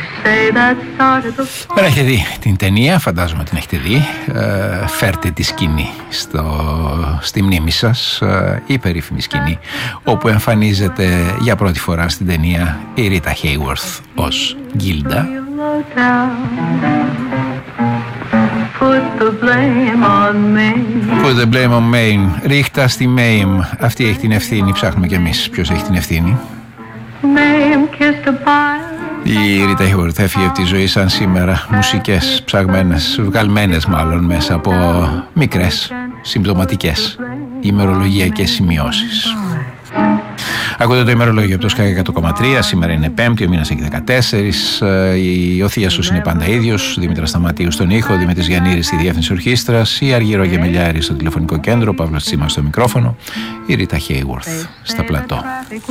Δεν έχετε δει την ταινία, φαντάζομαι την έχετε δει. Φέρτε τη σκηνή στη μνήμη σας, η περίφημη σκηνή όπου εμφανίζεται για πρώτη φορά στην ταινία η Ρίτα Χέιουορθ ως Γκίλντα. Put the blame on Maine. Ρίχτα στη Μέιμ. Αυτή έχει την ευθύνη. Ψάχνουμε κι εμείς ποιος έχει την ευθύνη. Η Ρίτα Χέιουορθ έφυγε από τη ζωή σαν σήμερα. Μουσικές ψαγμένες, βγαλμένες μάλλον μέσα από μικρές συμπτωματικές ημερολογιακές σημειώσεις. Ακούτε το ημερολόγιο από το Sky 100,3. Σήμερα είναι Πέμπτη, ο μήνας έχει 14. Ο Θίασος είναι πάντα ίδιος. Δήμητρας Σταματίου στον ήχο, Δημήτρης Γιαννήρης στη διεύθυνση ορχήστρας, η Αργύρο Γεμελιάρη στο τηλεφωνικό κέντρο, Παύλος Τσίμας στο μικρόφωνο, η Ρίτα Χέιουορθ στα πλατό.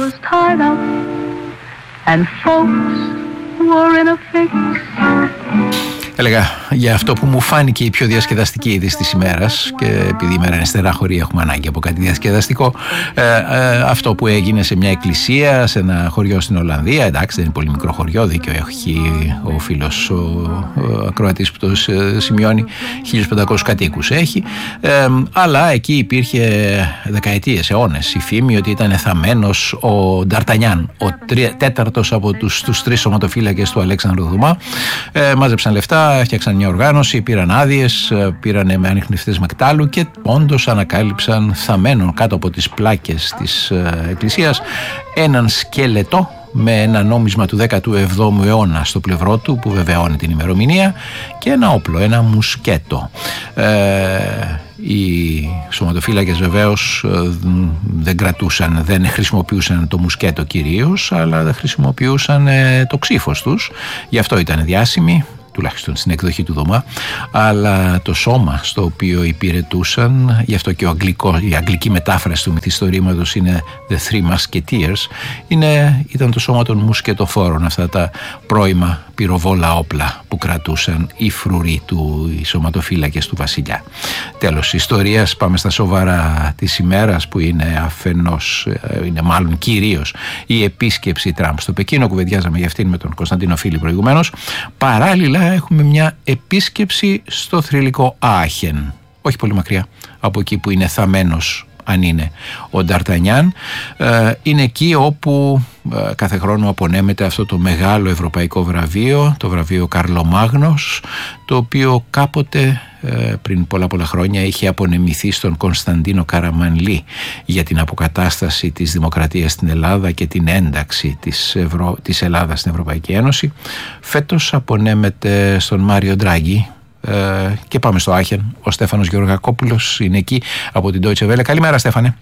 Έλεγα για αυτό που μου φάνηκε η πιο διασκεδαστική είδηση της ημέρας, και επειδή η μέρα είναι στενάχωρη έχουμε ανάγκη από κάτι διασκεδαστικό, αυτό που έγινε σε μια εκκλησία σε ένα χωριό στην Ολλανδία. Εντάξει, δεν είναι πολύ μικρό χωριό, δίκιο έχει ο φίλος ο ακροατής που το σημειώνει, 1500 κατοίκους έχει, αλλά εκεί υπήρχε δεκαετίες, αιώνες η φήμη ότι ήταν θαμμένος ο Νταρτανιάν, ο τέταρτος από τους τρεις σωματοφύλακες του Αλέξανδρου Δουμά. Μάζεψαν λεφτά, έφτιαξαν μια οργάνωση, πήραν άδειες, πήραν με ανιχνευτές μεκτάλου και όντως ανακάλυψαν θαμμένο κάτω από τις πλάκες της εκκλησίας έναν σκελετό με ένα νόμισμα του 17ου αιώνα στο πλευρό του που βεβαιώνει την ημερομηνία και ένα όπλο, ένα μουσκέτο. Οι σωματοφύλακες βεβαίως δεν χρησιμοποιούσαν το μουσκέτο κυρίως, αλλά δεν χρησιμοποιούσαν το ξύφος τους, γι' αυτό ήταν διάσημοι, τουλάχιστον στην εκδοχή του Δωμά, αλλά το σώμα στο οποίο υπηρετούσαν, γι' αυτό και η αγγλική μετάφραση του μυθιστορήματος είναι The Three Musketeers, ήταν το σώμα των μουσκετοφόρων, αυτά τα πρώιμα πυροβόλα όπλα που κρατούσαν οι φρουροί οι σωματοφύλακες του βασιλιά. Τέλος ιστορίας, πάμε στα σοβαρά της ημέρας, που είναι αφενός, είναι μάλλον κυρίως η επίσκεψη Τραμπ στο Πεκίνο. Κουβεντιάζαμε για αυτήν με τον Κωνσταντίνο Φίλη προηγουμένως. Παράλληλα έχουμε μια επίσκεψη στο θρυλικό Άχεν, όχι πολύ μακριά από εκεί που είναι θαμμένος, αν είναι, ο Νταρτανιάν. Είναι εκεί όπου κάθε χρόνο απονέμεται αυτό το μεγάλο ευρωπαϊκό βραβείο, το βραβείο Καρλομάγνος, το οποίο κάποτε πριν πολλά χρόνια είχε απονεμηθεί στον Κωνσταντίνο Καραμανλή για την αποκατάσταση της δημοκρατίας στην Ελλάδα και την ένταξη της Ελλάδας στην Ευρωπαϊκή Ένωση. Φέτος απονέμεται στον Μάριο Ντράγκη. Και πάμε στο Άχεν. Ο Στέφανος Γεωργακόπουλος είναι εκεί από την Deutsche Welle. Καλημέρα, Στέφανε.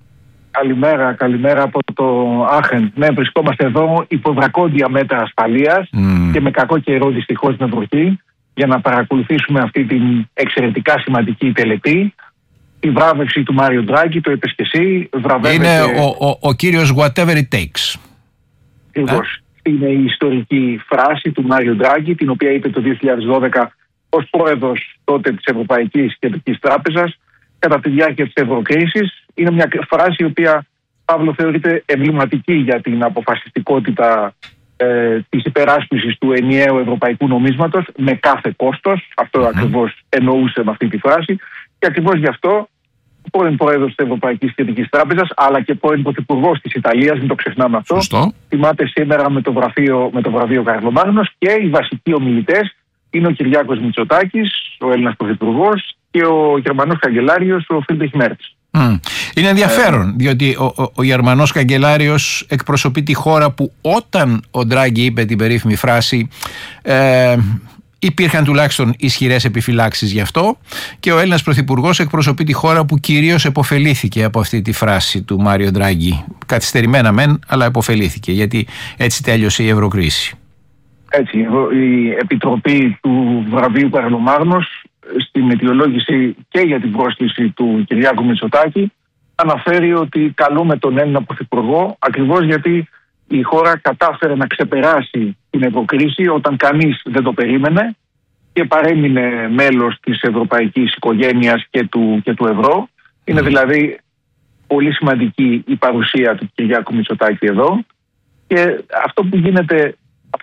Καλημέρα από το Άχεν. Ναι, βρισκόμαστε εδώ υπό δρακόντια μέτρα ασφαλείας και με κακό καιρό δυστυχώς με βροχή, για να παρακολουθήσουμε αυτή την εξαιρετικά σημαντική τελετή. Η βράβευση του Μάριο Ντράγκη, το είπες και εσύ, βραβεύεται... Είναι ο κύριος whatever it takes. Ακριβώς. Είναι η ιστορική φράση του Μάριο Ντράγκη, την οποία είπε το 2012 ως πρόεδρος τότε της Ευρωπαϊκής Κεντρικής Τράπεζας κατά τη διάρκεια της ευρωκρίσης. Είναι μια φράση η οποία, Παύλο, θεωρείται εμβληματική για την αποφασιστικότητα της υπεράσπισης του ενιαίου ευρωπαϊκού νομίσματος με κάθε κόστος. Αυτό ακριβώς εννοούσε με αυτή τη φράση. Και ακριβώς γι' αυτό ο πρώην πρόεδρος της Ευρωπαϊκής Κεντρικής Τράπεζας, αλλά και πρώην πρωθυπουργός της Ιταλίας, μην το ξεχνάμε αυτό, τιμάται σήμερα με το βραβείο Καρλομάγνος, και οι βασικοί ομιλητές είναι ο Κυριάκος Μητσοτάκης, ο Έλληνας πρωθυπουργός, και ο Γερμανός καγκελάριος, ο Φρίντριχ Μέρτς. Είναι ενδιαφέρον, διότι ο Γερμανός καγκελάριος εκπροσωπεί τη χώρα που, όταν ο Ντράγκη είπε την περίφημη φράση, υπήρχαν τουλάχιστον ισχυρές επιφυλάξεις γι' αυτό, και ο Έλληνας πρωθυπουργός εκπροσωπεί τη χώρα που κυρίως επωφελήθηκε από αυτή τη φράση του Μάριο Ντράγκη. Καθυστερημένα μεν, αλλά επωφελήθηκε, γιατί έτσι τέλειωσε η ευρωκρίση. Έτσι, η Επιτροπή του βραβείου Καρλομάγνος στην αιτιολόγηση και για την πρόσκληση του Κυριάκου Μητσοτάκη αναφέρει ότι καλούμε τον Έλληνα πρωθυπουργό ακριβώς γιατί η χώρα κατάφερε να ξεπεράσει την ευρωκρίση όταν κανείς δεν το περίμενε και παρέμεινε μέλος της ευρωπαϊκής οικογένειας και του ευρώ. Είναι δηλαδή πολύ σημαντική η παρουσία του Κυριάκου Μητσοτάκη εδώ, και αυτό που γίνεται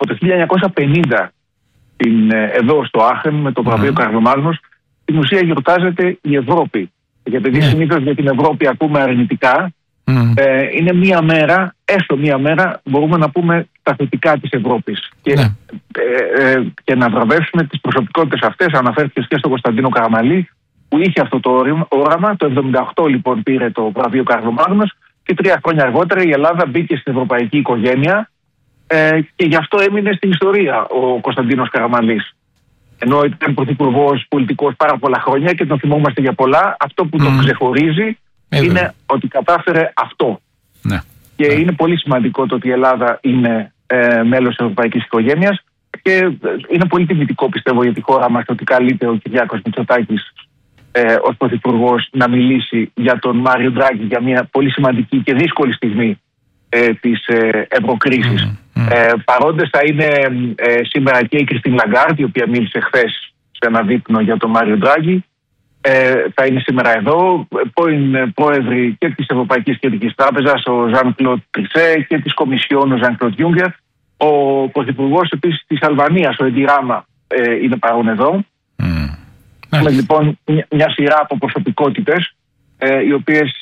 από το 1950 εδώ στο Άχεν με το βραβείο Καρλομάγνους, στην ουσία γιορτάζεται η Ευρώπη. Και επειδή συνήθως για την Ευρώπη ακούμε αρνητικά, είναι μία μέρα, έστω μία μέρα, μπορούμε να πούμε τα θετικά της Ευρώπης. Και να βραβεύσουμε τις προσωπικότητες αυτές. Αναφέρθηκε και στον Κωνσταντίνο Καραμανλή, που είχε αυτό το όραμα. Το 1978 λοιπόν πήρε το βραβείο Καρλομάγνους και 3 χρόνια αργότερα η Ελλάδα μπήκε στην ευρωπαϊκή οικογένεια και γι' αυτό έμεινε στην ιστορία ο Κωνσταντίνος Καραμανλής. Ενώ ήταν πρωθυπουργός, πολιτικός πάρα πολλά χρόνια και τον θυμόμαστε για πολλά, αυτό που τον ξεχωρίζει είναι ότι κατάφερε αυτό. Και είναι πολύ σημαντικό το ότι η Ελλάδα είναι μέλος της ευρωπαϊκής οικογένειας και είναι πολύ τιμητικό, πιστεύω, για τη χώρα μας ότι καλείται ο Κυριάκος Μητσοτάκης ως πρωθυπουργός να μιλήσει για τον Μάριο Ντράγκη για μια πολύ σημαντική και δύσκολη στιγμή της ευρωκρίσης. Παρόντες θα είναι σήμερα και η Κριστίν Λαγκάρντ, η οποία μίλησε χθες σε ένα δείπνο για τον Μάριο Ντράγκη. Θα είναι σήμερα εδώ πρώην πρόεδροι και της Ευρωπαϊκής Κεντρικής Τράπεζας, ο Ζαν Κλοντ Τρισέ, και της Κομισιόν, ο Ζαν Κλοντ Γιούγκερ. Ο πρωθυπουργός επίσης της Αλβανίας, ο Έντι Ράμα, είναι παρόν εδώ. Με λοιπόν μια σειρά από προσωπικότητες οι οποίες...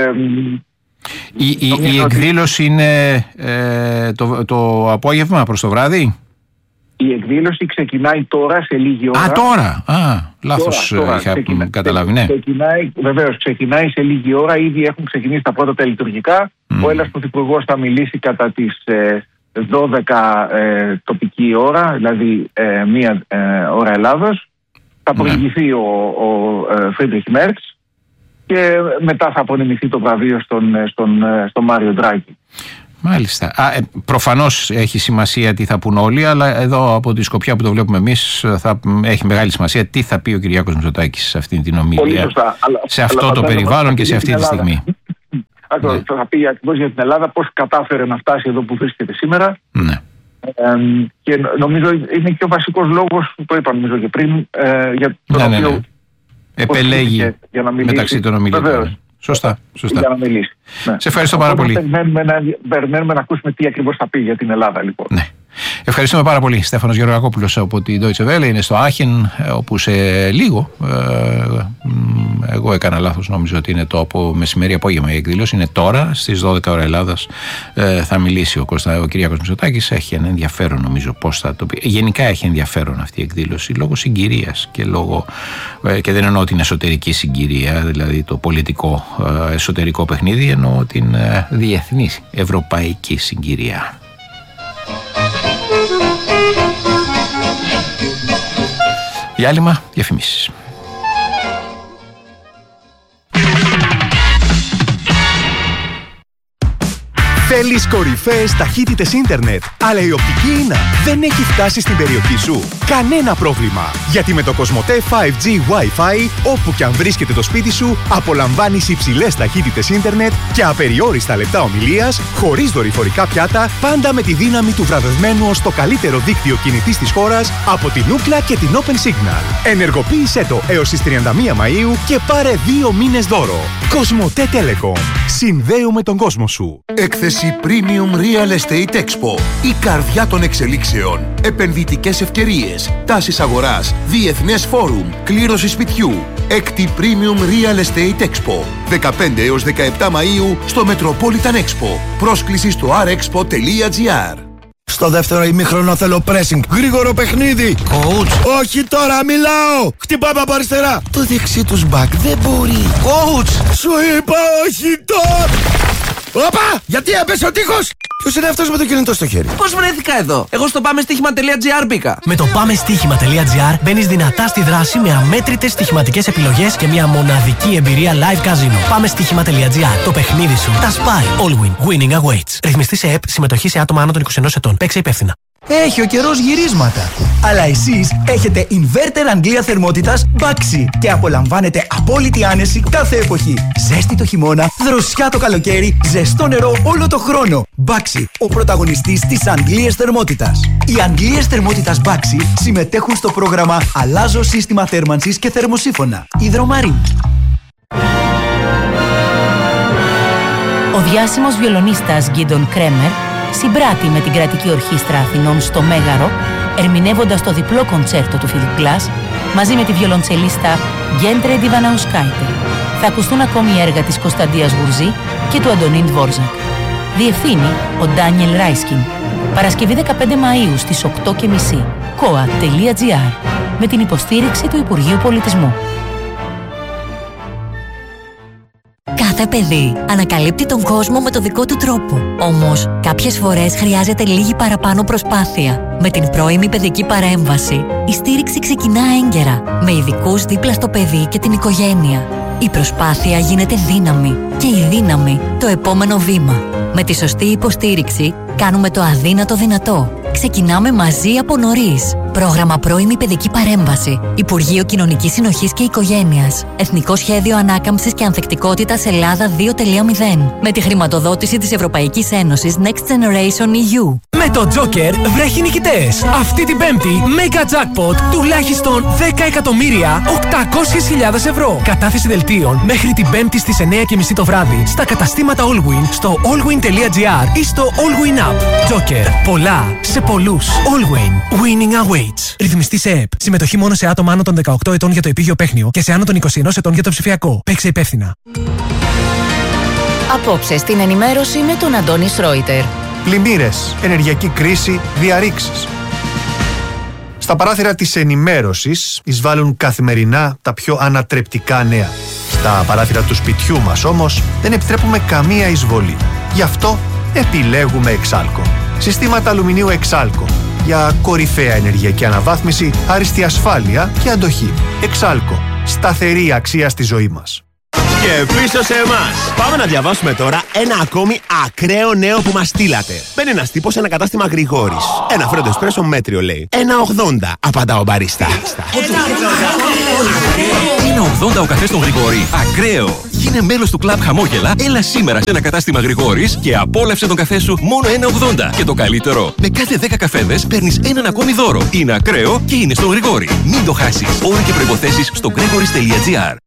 Η εκδήλωση είναι το απόγευμα προς το βράδυ? Η εκδήλωση ξεκινάει τώρα σε λίγη ώρα. Τώρα! Λάθος είχα καταλάβει, ναι. Βεβαίως, ξεκινάει σε λίγη ώρα. Ήδη έχουν ξεκινήσει τα πρώτα τα λειτουργικά. Ο Έλληνας πρωθυπουργός θα μιλήσει κατά τις 12 τοπική ώρα, δηλαδή 1 ώρα Ελλάδος. Θα προηγηθεί ο Φρίντριχ Μέρτς και μετά θα απονεμηθεί το βραβείο στον Μάριο Ντράγκη. Μάλιστα. Προφανώς έχει σημασία τι θα πούν όλοι, αλλά εδώ από τη σκοπιά που το βλέπουμε εμείς έχει μεγάλη σημασία τι θα πει ο Κυριάκος Μητσοτάκης σε αυτή την ομιλία, σε αυτό το περιβάλλον και σε αυτή τη στιγμή. Θα πει ακριβώς για την Ελλάδα πώς κατάφερε να φτάσει εδώ που βρίσκεται σήμερα. Και νομίζω είναι και ο βασικός λόγος που το είπα νομίζω και πριν, για τον οποίο επελέγει μεταξύ των ομιλητών. Σωστά. Για να μιλήσει. Σε ευχαριστώ πάρα πολύ. Περιμένουμε να ακούσουμε τι ακριβώς θα πει για την Ελλάδα, λοιπόν. Ευχαριστούμε πάρα πολύ. Στέφανος Γεωργακόπουλος από την Deutsche Welle είναι στο Άχεν, όπου σε λίγο, εγώ έκανα λάθος, νομίζω ότι είναι το μεσημέρι απόγευμα η εκδήλωση, είναι τώρα στις 12 ώρα Ελλάδας, θα μιλήσει ο Κυριάκος Μητσοτάκης. Έχει ένα ενδιαφέρον, νομίζω, πώς θα το πει. Γενικά έχει ενδιαφέρον αυτή η εκδήλωση λόγω συγκυρίας και δεν εννοώ την εσωτερική συγκυρία, δηλαδή το πολιτικό εσωτερικό παιχνίδι, εννοώ την διεθνή ευρωπαϊκή συγκυρία. Διάλειμμα, διαφημίσεις. Θέλεις κορυφαίες ταχύτητες ίντερνετ, αλλά η οπτική ίνα δεν έχει φτάσει στην περιοχή σου? Κανένα πρόβλημα, γιατί με το Κοσμοτέ 5G Wi-Fi, όπου και αν βρίσκεται το σπίτι σου, απολαμβάνεις υψηλές ταχύτητες ίντερνετ και απεριόριστα λεπτά ομιλίας, χωρίς δορυφορικά πιάτα, πάντα με τη δύναμη του βραβευμένου ως το καλύτερο δίκτυο κινητής της χώρας από την Ookla και την Open Signal. Ενεργοποίησέ το έως τις 31 Μαΐου και πάρε 2 μήνες δώρο. Κοσμοτέ Telecom. Συνδέουμε τον κόσμο σου. Έκθεση Premium Real Estate Expo. Η καρδιά των εξελίξεων. Επενδυτικές ευκαιρίες. Τάσεις αγοράς. Διεθνές φόρουμ. Κλήρωση σπιτιού. Έκτη Premium Real Estate Expo. 15 έως 17 Μαΐου στο Metropolitan Expo. Πρόσκληση στο rexpo.gr. Στο δεύτερο ημίχρονο θέλω pressing. Γρήγορο παιχνίδι. Coach. Όχι τώρα, μιλάω. Χτυπάμε από αριστερά. Το δεξί τους back δεν μπορεί. Coach. Σου είπα όχι τώρα. Όπα! Γιατί έπεσε ο τείχος! Ποιος είναι αυτός με το κινητό στο χέρι? Πώς βρέθηκα εδώ? Εγώ στο πάμεστοίχημα.gr μπήκα. Με το πάμεστοίχημα.gr μπαίνεις δυνατά στη δράση με αμέτρητες στοιχηματικές επιλογές και μια μοναδική εμπειρία live casino. Πάμεστοίχημα.gr. Το παιχνίδι σου τα σπάει. All win. Winning awaits. Ρυθμιστή σε ΕΠ. Συμμετοχή σε άτομα άνω των 21 ετών. Παίξε υπεύθυνα. Έχει ο καιρός γυρίσματα. Αλλά εσείς έχετε inverter Αγγλία θερμότητας Baxi και απολαμβάνετε απόλυτη άνεση κάθε εποχή. Ζέστη το χειμώνα, δροσιά το καλοκαίρι, ζεστό νερό όλο το χρόνο. Baxi, ο πρωταγωνιστής της Αγγλίας θερμότητας. Οι Αγγλίες θερμότητας Baxi συμμετέχουν στο πρόγραμμα Αλλάζω σύστημα θέρμανσης και θερμοσύφωνα. Υδρομαρίν. Ο διάσημος βιολονίστας Γκίντον Κρέμερ συμπράττει με την Κρατική Ορχήστρα Αθηνών στο Μέγαρο, ερμηνεύοντας το διπλό κοντσέρτο του Φίλιπ Glass, μαζί με τη βιολοντσελίστα Γκέντρε Ντιβαναουσκάιτε. Θα ακουστούν ακόμη έργα της Κωνσταντίας Γουρζή και του Αντωνίν Δβόρζακ. Διευθύνει ο Ντάνιελ Ράισκιν. Παρασκευή 15 Μαΐου στις 8:30. koa.gr με την υποστήριξη του Υπουργείου Πολιτισμού. Κάθε παιδί ανακαλύπτει τον κόσμο με το δικό του τρόπο. Όμως, κάποιες φορές χρειάζεται λίγη παραπάνω προσπάθεια. Με την πρώιμη παιδική παρέμβαση, η στήριξη ξεκινά έγκαιρα, με ειδικούς δίπλα στο παιδί και την οικογένεια. Η προσπάθεια γίνεται δύναμη και η δύναμη το επόμενο βήμα. Με τη σωστή υποστήριξη, κάνουμε το αδύνατο δυνατό. Ξεκινάμε μαζί από νωρίς. Πρόγραμμα Πρώιμη Παιδική Παρέμβαση. Υπουργείο Κοινωνικής Συνοχής και Οικογένειας. Εθνικό Σχέδιο Ανάκαμψης και Ανθεκτικότητας Ελλάδα 2.0. Με τη χρηματοδότηση της Ευρωπαϊκής Ένωσης Next Generation EU. Με το Joker βρέχει νικητές. Αυτή την Πέμπτη, Mega Jackpot τουλάχιστον 10.800.000 ευρώ. Κατάθεση δελτίων μέχρι την Πέμπτη στις 9:30 το βράδυ στα καταστήματα Allwyn, στο allwyn.gr ή στο Allwyn App. Joker. Πολλά σε πολλούς. Allwyn. Winning awaits. Ρυθμιστή σε ΕΠ. Συμμετοχή μόνο σε άτομα άνω των 18 ετών για το επίγειο παίχνιο και σε άνω των 21 ετών για το ψηφιακό. Παίξε υπεύθυνα. Απόψε στην ενημέρωση με τον Αντώνη Σρόιτερ. Πλημμύρες, ενεργειακή κρίση, διαρρήξεις. Στα παράθυρα της ενημέρωσης εισβάλλουν καθημερινά τα πιο ανατρεπτικά νέα. Στα παράθυρα του σπιτιού μας όμως δεν επιτρέπουμε καμία εισβολή. Γι' αυτό επιλέγουμε Εξάλκο. Συστήματα αλουμινίου Εξάλκο. Για κορυφαία ενεργειακή αναβάθμιση, άριστη ασφάλεια και αντοχή. Εξάλκο. Σταθερή αξία στη ζωή μας. Και πίσω σε εμάς. Πάμε να διαβάσουμε τώρα ένα ακόμη ακραίο νέο που μας στείλατε. Μπαίνει ένας τύπος σε ένα κατάστημα Γρηγόρης. Ένα φρέντο εσπρέσο μέτριο λέει. 1,80. Απαντά ο μπαρίστα. 1,80 ο καφές στον Γρηγόρη. Ακραίο. Γίνε μέλος του κλαμπ Χαμόγελα. Έλα σήμερα σε ένα κατάστημα Γρηγόρης και απόλαυσε τον καφέ σου μόνο 1,80. Και το καλύτερο, με κάθε 10 καφέδες παίρνεις έναν ακόμη δώρο. Είναι ακραίο και είναι στον Γρηγόρη. Μην το χάσεις. Όροι και προϋποθέσεις στο gregoris.gr.